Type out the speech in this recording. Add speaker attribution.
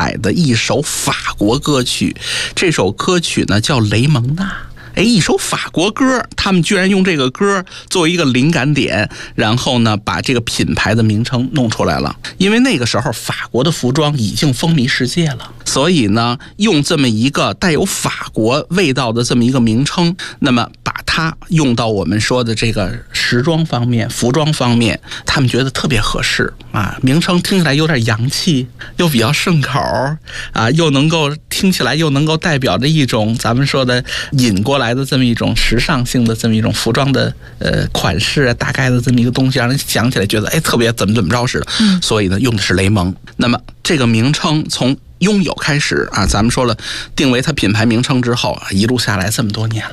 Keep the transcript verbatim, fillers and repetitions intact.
Speaker 1: 海的一首法国歌曲，这首歌曲呢叫雷蒙娜。哎，一首法国歌，他们居然用这个歌作为一个灵感点，然后呢，把这个品牌的名称弄出来了。因为那个时候法国的服装已经风靡世界了，所以呢，用这么一个带有法国味道的这么一个名称，那么把它用到我们说的这个时装方面、服装方面，他们觉得特别合适啊。名称听起来有点洋气，又比较顺口啊，又能够听起来又能够代表着一种咱们说的引过来来的这么一种时尚性的这么一种服装的呃款式啊，大概的这么一个东西，让人想起来觉得哎特别怎么怎么着似的。嗯，所以呢用的是雷蒙。那么这个名称从拥有开始啊，咱们说了定为它品牌名称之后啊，一路下来这么多年了。